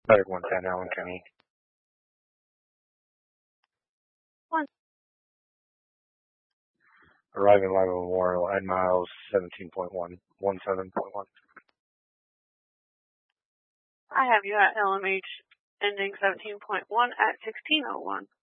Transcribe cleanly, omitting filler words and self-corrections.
Medic 110, Allen County. Arriving live at Memorial at miles 17.1, 17.1. I have you at LMH ending 17.1 at 1601.